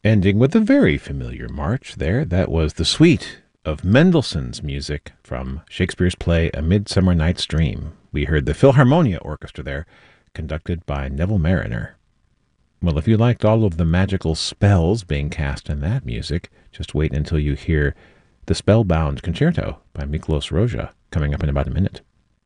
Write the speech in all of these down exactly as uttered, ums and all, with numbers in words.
Ending with a very familiar march there. That was the suite of Mendelssohn's music from Shakespeare's play A Midsummer Night's Dream. We heard the Philharmonia Orchestra there, conducted by Neville Marriner. Well, if you liked all of the magical spells being cast in that music, just wait until you hear the Spellbound Concerto by Miklos Rozsa coming up in about a minute.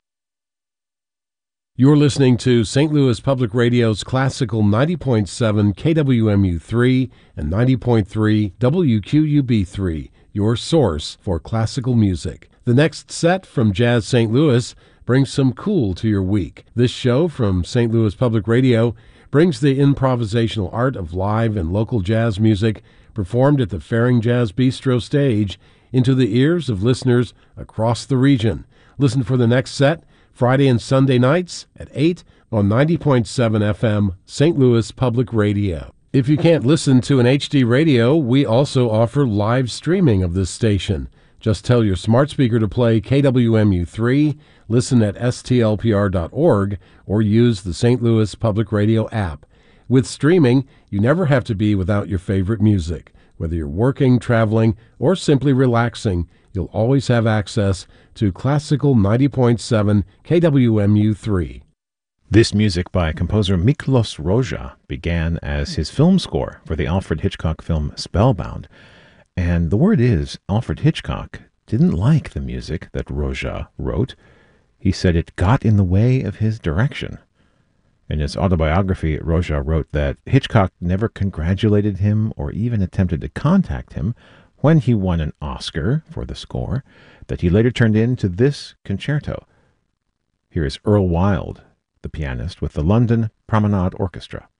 You're listening to Saint Louis Public Radio's classical ninety point seven K W M U three and ninety point three W Q U B three, your source for classical music. The next set from Jazz Saint Louis brings some cool to your week. This show from Saint Louis Public Radio brings the improvisational art of live and local jazz music performed at the Faring Jazz Bistro stage into the ears of listeners across the region. Listen for the next set Friday and Sunday nights at eight on ninety point seven F M Saint Louis Public Radio. If you can't listen to an H D radio, we also offer live streaming of this station. Just tell your smart speaker to play K W M U three, listen at S T L P R dot org, or use the Saint Louis Public Radio app. With streaming, you never have to be without your favorite music. Whether you're working, traveling, or simply relaxing, you'll always have access to classical ninety point seven K W M U three. This music by composer Miklos Rozsa began as his film score for the Alfred Hitchcock film Spellbound. And the word is, Alfred Hitchcock didn't like the music that Rozsa wrote. He said it got in the way of his direction. In his autobiography, Rozsa wrote that Hitchcock never congratulated him or even attempted to contact him when he won an Oscar for the score that he later turned into this concerto. Here is Earl Wild, the pianist, with the London Promenade Orchestra.